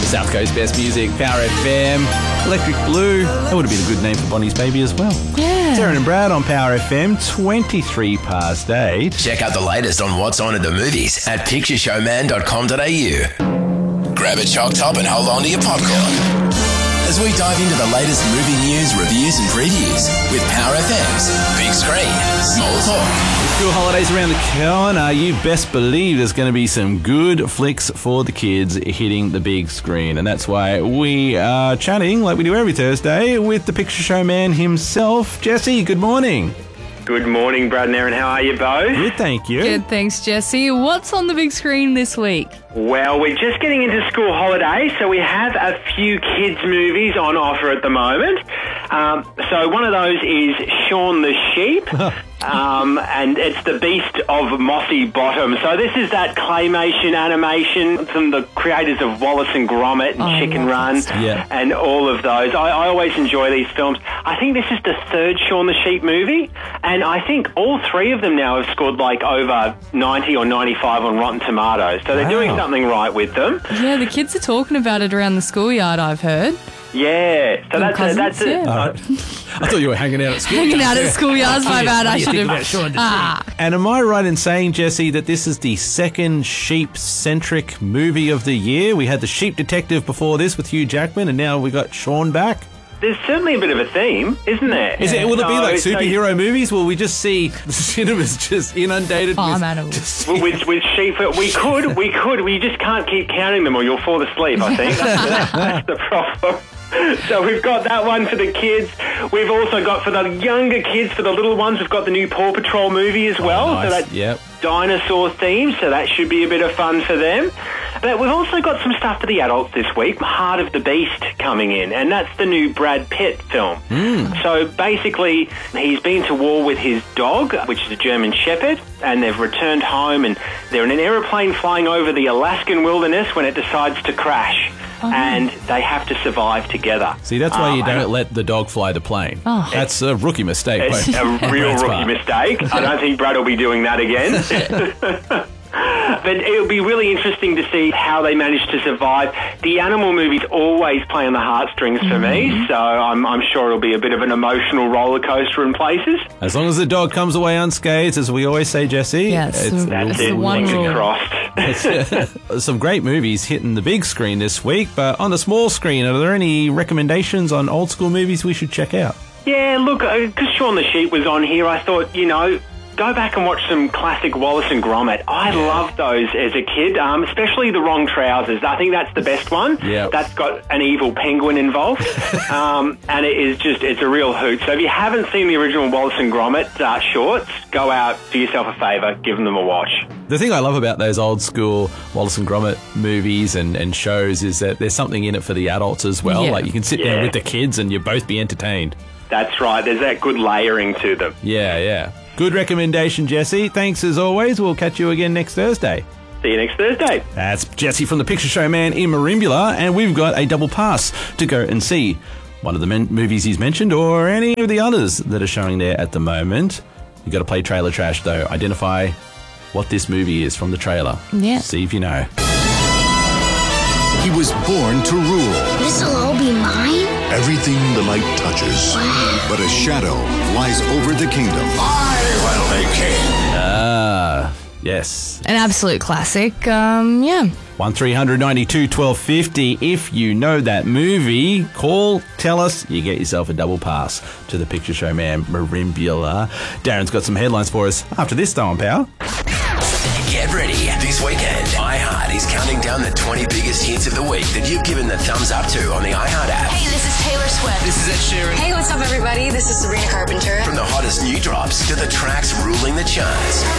South Coast Best Music, Power FM, Electric Blue. That would have been a good name for Bonnie's baby as well. Yeah. Darren and Brad on Power FM, 23 past 8. Check out the latest on what's on at the movies at pictureshowman.com.au. Grab a chalk top and hold on to your popcorn as we dive into the latest movie news, reviews and previews with Power FM's Big Screen Small Talk. School holidays around the corner. You best believe there's going to be some good flicks for the kids hitting the big screen. And that's why we are chatting, like we do every Thursday, with the picture show man himself. Jesse, good morning. Good morning, Brad and Aaron. How are you both? Good, thank you. Good, thanks, Jesse. What's on the big screen this week? Well, we're just getting into school holidays, so we have a few kids' movies on offer at the moment. So one of those is Shaun the Sheep, and it's the Beast of Mossy Bottom. So this is that claymation animation from the creators of Wallace and Gromit and Chicken Run and all of those. I always enjoy these films. I think this is the third Shaun the Sheep movie, and I think all three of them now have scored like over 90 or 95 on Rotten Tomatoes. So they're doing something right with them. Yeah, the kids are talking about it around the schoolyard, I've heard. Yeah, so that's it. Yeah. I thought you were hanging out at school. Hanging out at schoolyards, my bad. I should have. And am I right in saying, Jesse, that this is the second sheep-centric movie of the year? We had The Sheep Detective before this with Hugh Jackman, and now we got Shaun back. There's certainly a bit of a theme, isn't there? Will it be like superhero movies? Will we just see the cinemas just inundated farm animals? With sheep? We could. We just can't keep counting them or you'll fall asleep, I think. That's the problem. So we've got that one for the kids. We've also got for the younger kids, for the little ones, we've got the new Paw Patrol movie as well. Oh, nice. So that's dinosaur theme, so that should be a bit of fun for them. But we've also got some stuff for the adults this week. Heart of the Beast coming in, and that's the new Brad Pitt film. So basically, he's been to war with his dog, which is a German Shepherd, and they've returned home, and they're in an aeroplane flying over the Alaskan wilderness when it decides to crash. And they have to survive together. See, that's why you don't let the dog fly the plane. That's a rookie mistake. It's a real rookie mistake. I don't think Brad will be doing that again. But it'll be really interesting to see how they manage to survive. The animal movies always play on the heartstrings for me, so I'm sure it'll be a bit of an emotional roller coaster in places. As long as the dog comes away unscathed, as we always say, Jesse. Yes, that's it. Fingers crossed. Some great movies hitting the big screen this week, but on the small screen, are there any recommendations on old school movies we should check out? Yeah, look, because Shaun the Sheep was on here, I thought, go back and watch some classic Wallace and Gromit. I loved those as a kid, especially The Wrong Trousers. I think that's the best one. That's got an evil penguin involved, and it's a real hoot. So if you haven't seen the original Wallace and Gromit shorts, go out, do yourself a favour, give them a watch. The thing I love about those old school Wallace and Gromit movies and shows is that there's something in it for the adults as well. Like you can sit there with the kids and you both be entertained. That's right. There's that good layering to them. Yeah. Good recommendation, Jesse. Thanks as always. We'll catch you again next Thursday. See you next Thursday. That's Jesse from the Picture Show Man in Merimbula, and we've got a double pass to go and see one of the movies he's mentioned or any of the others that are showing there at the moment. You've got to play Trailer Trash, though. Identify what this movie is from the trailer. See if you know. He was born to rule. This'll all be mine? Everything the light touches. Wow. But a shadow flies over the kingdom. I will be king. Yes. An absolute classic. 1-300-92-1250. If you know that movie, call, tell us. You get yourself a double pass to the Picture Show Man Merimbula. Darren's got some headlines for us after this, though, on Power. Get ready. This weekend, iHeart is counting down the 20 biggest hits of the week that you've given the thumbs up to on the iHeart app. Hey, this is Taylor Swift. This is Ed Sheeran. Hey, what's up, everybody? This is Sabrina Carpenter. From the hottest new drops to the tracks ruling the charts.